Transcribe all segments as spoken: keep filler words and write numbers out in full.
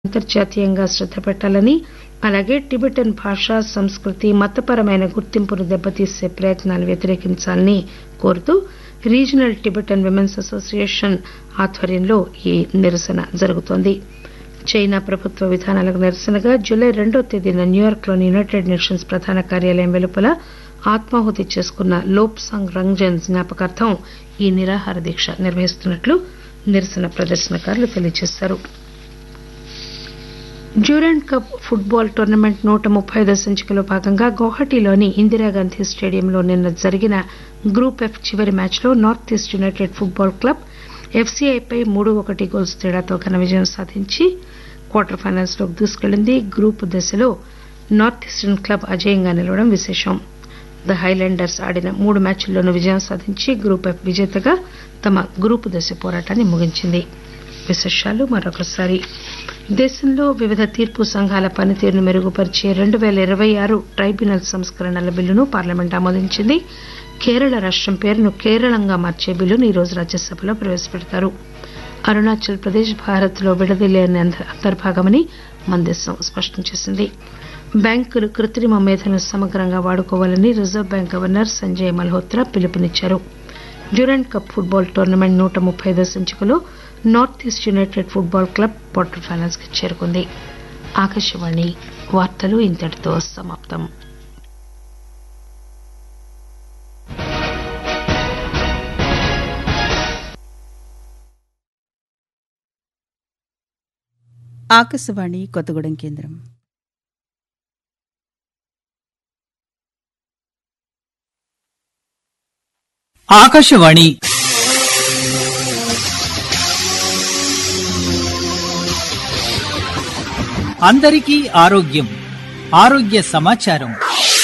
అంతర్జాతీయంగా శ్రద్ధ పెట్టాలని, అలాగే టిబెటన్ భాష, సంస్కృతి, మతపరమైన గుర్తింపును దెబ్బతీసే ప్రయత్నాలు వ్యతిరేకించాలని కోరుతూ రీజనల్ టిబెటన్ విమెన్స్ అసోసియేషన్ ఆధ్వర్యంలో ఈ నిరసన జరుగుతోంది. చైనా ప్రభుత్వ విధానాలకు నిరసనగా జులై రెండో తేదీన న్యూయార్క్లోని యునైటెడ్ నేషన్స్ ప్రధాన కార్యాలయం వెలుపల ఆత్మాహుతి చేసుకున్న లోప్సాంగ్ రంగ్జన్ జ్ఞాపకార్థం ఈ నిరాహార దీక్ష నిర్వహిస్తున్నట్లు నిరసన ప్రదర్శనకారులు తెలియజేశారు. డ్యూరెంట్ కప్ ఫుట్బాల్ టోర్నమెంట్ నూట ముప్పై ఐదో సంచికలో భాగంగా గౌహటిలోని ఇందిరాగాంధీ స్టేడియంలో నిన్న జరిగిన గ్రూప్ ఎఫ్ చివరి మ్యాచ్లో north east United football club ఎఫ్సీఐపై మూడు ఒకటి గోల్స్ తేడాతో ఘన విజయం సాధించి క్వార్టర్ ఫైనల్స్ లోకి దూసుకెళ్లింది. గ్రూప్ దశలో నార్త్ ఈస్టర్న్ క్లబ్ అజేయంగా నిలవడం విశేషం. ద హైలాండర్స్ ఆడిన మూడు మ్యాచ్ల్లోనూ విజయం సాధించి గ్రూప్ ఎఫ్ విజేతగా తమ గ్రూపు దశ పోరాటాన్ని ముగించింది. విశేషాలు మరొకసారి. దేశంలో వివిధ తీర్పు సంఘాల పనితీరును మెరుగుపరిచే రెండు పేల ఇరవై ఆరు ట్రైబ్యునల్ సంస్కరణల బిల్లును పార్లమెంట్ ఆమోదించింది. కేరళ రాష్టం పేరును కేరళంగా మార్చే బిల్లును ఈరోజు రాజ్యసభలో ప్రవేశపెడతారు. అరుణాచల్ ప్రదేశ్ భారత్లో విడదీయలేని అంతర్భాగమని మన దేశం స్పష్టం చేసింది. బ్యాంకులు కృత్రిమ మేధను సమగ్రంగా వాడుకోవాలని reserve bank governor Sanjay Malhotra పిలుపునిచ్చారు. డ్యూరెంట్ కప్ ఫుట్బాల్ టోర్నమెంట్ నూట ముప్పై ఐదో సంచికలో north east United football club quarter finals కి చేరుకుంది. ఆకాశవాణి వార్తలు ఇంతటితో సమాప్తం. ఆకాశవాణి కొత్తగూడెం కేంద్రం. ఆకాశవాణి అందరికీ ఆరోగ్యం, ఆరోగ్య సమాచారం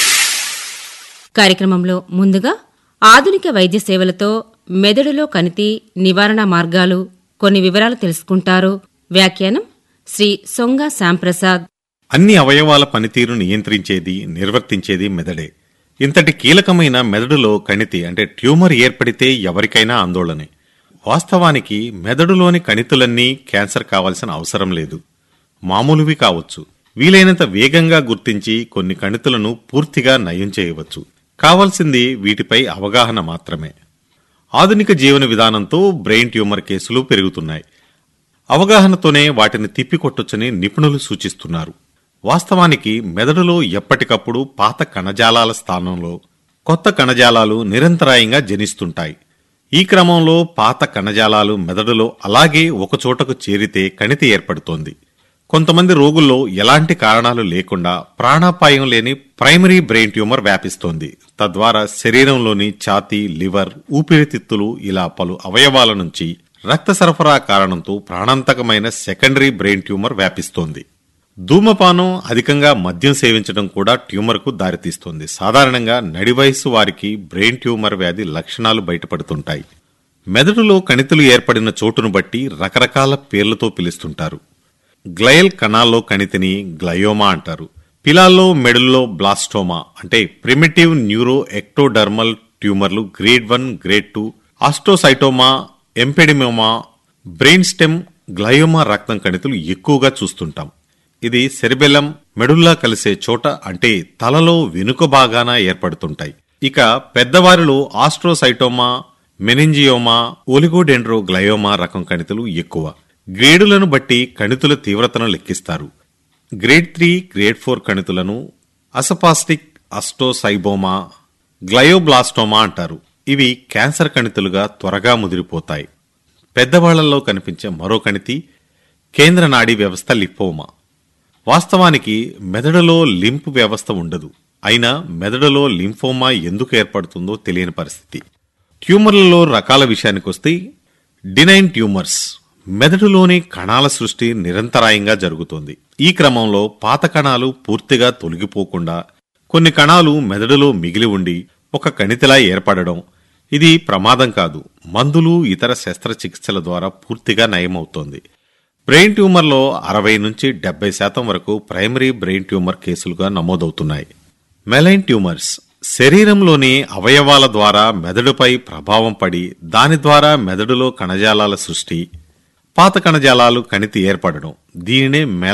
కార్యక్రమంలో ముందుగా ఆధునిక వైద్య సేవలతో మెదడులో కణితి నివారణ మార్గాలు కొన్ని వివరాలు తెలుసుకుంటారు. వ్యాఖ్యానం శ్రీ సొంగ శ్యాంప్రసాద్. అన్ని అవయవాల పనితీరు నియంత్రించేది, నిర్వర్తించేది మెదడే. ఇంతటి కీలకమైన మెదడులో కణితి అంటే ట్యూమర్ ఏర్పడితే ఎవరికైనా ఆందోళనే. వాస్తవానికి మెదడులోని కణితులన్నీ క్యాన్సర్ కావాల్సిన అవసరం లేదు, మామూలువి కావచ్చు. వీలైనంత వేగంగా గుర్తించి కొన్ని కణితులను పూర్తిగా నయం చేయవచ్చు. కావాల్సింది వీటిపై అవగాహన మాత్రమే. ఆధునిక జీవన విధానంతో బ్రెయిన్ ట్యూమర్ కేసులు పెరుగుతున్నాయి. అవగాహనతోనే వాటిని తిప్పికొట్టొచ్చని నిపుణులు సూచిస్తున్నారు. వాస్తవానికి మెదడులో ఎప్పటికప్పుడు పాత కణజాలాల స్థానంలో కొత్త కణజాలాలు నిరంతరాయంగా జనిస్తుంటాయి. ఈ క్రమంలో పాత కణజాలాలు మెదడులో అలాగే ఒకచోటకు చేరితే కణితి ఏర్పడుతోంది. కొంతమంది రోగుల్లో ఎలాంటి కారణాలు లేకుండా ప్రాణాపాయం లేని ప్రైమరీ బ్రెయిన్ ట్యూమర్ వ్యాపిస్తోంది. తద్వారా శరీరంలోని ఛాతీ, లివర్, ఊపిరితిత్తులు ఇలా పలు అవయవాల నుంచి రక్త సరఫరా కారణంతో ప్రాణాంతకమైన సెకండరీ బ్రెయిన్ ట్యూమర్ వ్యాపిస్తోంది. ధూమపానం, అధికంగా మద్యం సేవించడం కూడా ట్యూమర్కు దారితీస్తోంది. సాధారణంగా నడి వయస్సు వారికి బ్రెయిన్ ట్యూమర్ వ్యాధి లక్షణాలు బయటపడుతుంటాయి. మెదడులో కణితులు ఏర్పడిన చోటును బట్టి రకరకాల పేర్లతో పిలుస్తుంటారు. గ్లయల్ కణాల్లో కణితిని గ్లయోమా అంటారు. పిలాల్లో మెడుల్లో బ్లాస్టోమా అంటే primitive neuro ectodermal ట్యూమర్లు grade one, grade two, ఆస్టోసైటోమా, ఎంపెడిమోమా, brain stem గ్లయోమా రక్తం కణితులు ఎక్కువగా చూస్తుంటాం. ఇది సెరిబెల్లం, మెడుల్లా కలిసే చోట అంటే తలలో వెనుక భాగాన ఏర్పడుతుంటాయి. ఇక పెద్దవారిలో ఆస్ట్రోసైటోమా, మెనింజియోమా, ఒలిగోడెండ్రో గ్లయోమా రకం కణితులు ఎక్కువ. గ్రేడులను బట్టి కణితుల తీవ్రతను లెక్కిస్తారు. గ్రేడ్ త్రీ, గ్రేడ్ ఫోర్ కణితులను అసపాస్టిక్ అస్టోసైబోమా, గ్లయోబ్లాస్టోమా అంటారు. ఇవి క్యాన్సర్ కణితులుగా త్వరగా ముదిరిపోతాయి. పెద్దవాళ్లలో కనిపించే మరో కణితి కేంద్ర నాడీ వ్యవస్థ లింఫోమా. వాస్తవానికి మెదడులో లింఫ్ వ్యవస్థ ఉండదు. అయినా మెదడులో లింఫోమా ఎందుకు ఏర్పడుతుందో తెలియని పరిస్థితి. ట్యూమర్లలో రకాల విషయానికొస్తే డినైన్ ట్యూమర్స్. మెదడులోని కణాల సృష్టి నిరంతరాయంగా జరుగుతోంది. ఈ క్రమంలో పాత కణాలు పూర్తిగా తొలగిపోకుండా కొన్ని కణాలు మెదడులో మిగిలి ఉండి ఒక కణితిలా ఏర్పడడం. ఇది ప్రమాదం కాదు, మందులు, ఇతర శస్త్రచికిత్సల ద్వారా పూర్తిగా నయమవుతోంది. బ్రెయిన్ ట్యూమర్లో అరవై నుంచి డెబ్బై శాతం వరకు ప్రైమరీ బ్రెయిన్ ట్యూమర్ కేసులుగా నమోదవుతున్నాయి. మెలైన్ ట్యూమర్స్ శరీరంలోని అవయవాల ద్వారా మెదడుపై ప్రభావం పడి దాని ద్వారా మెదడులో కణజాలాల సృష్టి, పాత కణజాలాలు కణితి ఏర్పడడం. దీనినే